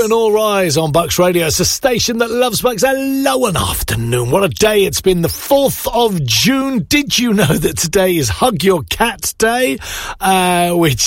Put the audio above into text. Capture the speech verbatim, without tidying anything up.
Gentlemen, all rise on Bucks Radio. It's a station that loves Bucks. Hello and afternoon. What a day it's been. The fourth of June. Did you know that today is Hug Your Cat Day? Uh, which